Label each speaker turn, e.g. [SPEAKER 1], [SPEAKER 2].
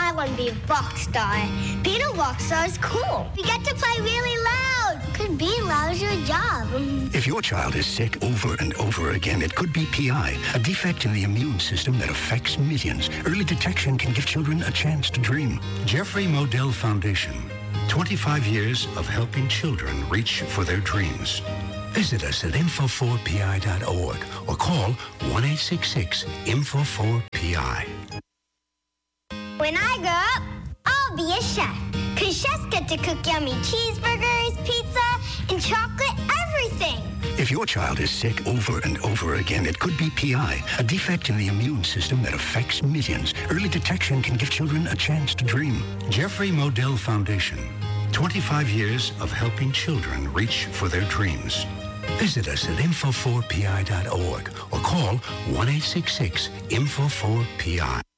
[SPEAKER 1] I want to be a rock star. Being a rock star is cool. You get to play really loud. Could be loud as your job.
[SPEAKER 2] If your child is sick over and over again, it could be PI, a defect in the immune system that affects millions. Early detection can give children a chance to dream. Jeffrey Modell Foundation. 25 years of helping children reach for their dreams. Visit us at info4pi.org or call 1-866-INFO4PI.
[SPEAKER 1] When I grow up, I'll be a chef. Because chefs get to cook yummy cheeseburgers, pizza, and chocolate everything.
[SPEAKER 2] If your child is sick over and over again, it could be PI, a defect in the immune system that affects millions. Early detection can give children a chance to dream. Jeffrey Modell Foundation. 25 years of helping children reach for their dreams. Visit us at info4pi.org or call 1-866-INFO4PI.